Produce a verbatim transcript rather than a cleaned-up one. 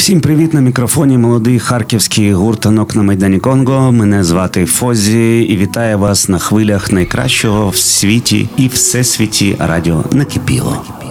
Усім привіт, на мікрофоні молодий харківський гуртанок на Майдані Конго. Мене звати Фозі і вітаю вас на хвилях найкращого в світі і всесвіті радіо «Накипіло».